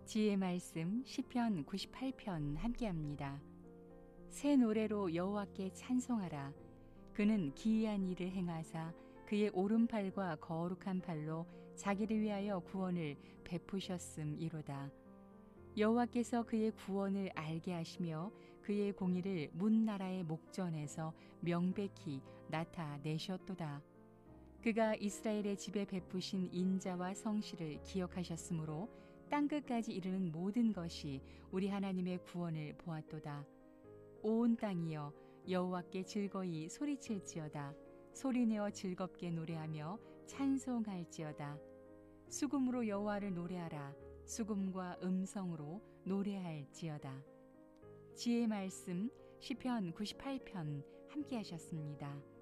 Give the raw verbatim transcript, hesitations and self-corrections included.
지혜의 말씀 시편 구십팔 편 함께합니다. 새 노래로 여호와께 찬송하라. 그는 기이한 일을 행하사 그의 오른팔과 거룩한 팔로 자기를 위하여 구원을 베푸셨음이로다. 여호와께서 그의 구원을 알게 하시며 그의 공의를 문나라의 목전에서 명백히 나타내셨도다. 그가 이스라엘의 집에 베푸신 인자와 성실을 기억하셨으므로 땅끝까지 이르는 모든 것이 우리 하나님의 구원을 보았도다. 온 땅이여 여호와께 즐거이 소리칠지어다. 소리내어 즐겁게 노래하며 찬송할지어다. 수금으로 여호와를 노래하라. 수금과 음성으로 노래할지어다. 지혜의 말씀 시편 구십팔 편 함께 하셨습니다.